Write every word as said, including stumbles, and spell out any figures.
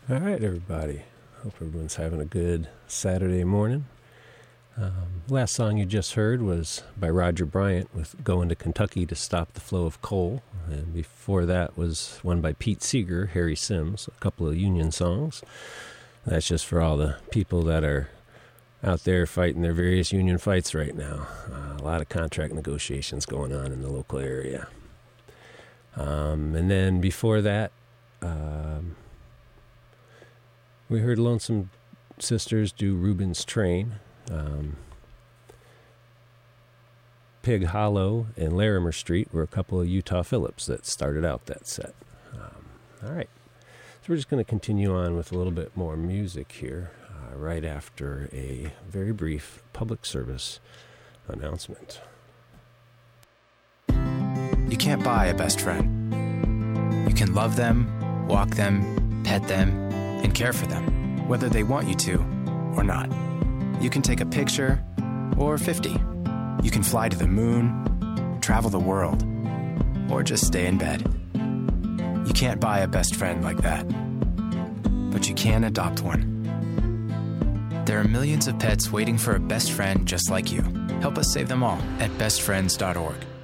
All right, everybody. Hope everyone's having a good Saturday morning. Um, last song you just heard was by Roger Bryant with Going to Kentucky to Stop the Flow of Coal. And before that was one by Pete Seeger, Harry Sims, a couple of Union songs. That's just for all the people that are out there fighting their various union fights right now. Uh, a lot of contract negotiations going on in the local area. Um, and then before that, um, we heard Lonesome Sisters do Reuben's Train. Um, Pig Hollow and Larimer Street were a couple of Utah Phillips that started out that set. Um, all right. So we're just going to continue on with a little bit more music here uh, right after a very brief public service announcement. You can't buy a best friend. You can love them, walk them, pet them, and care for them, whether they want you to or not. You can take a picture or fifty. You can fly to the moon, travel the world, or just stay in bed. You can't buy a best friend like that, but you can adopt one. There are millions of pets waiting for a best friend just like you. Help us save them all at best friends dot org.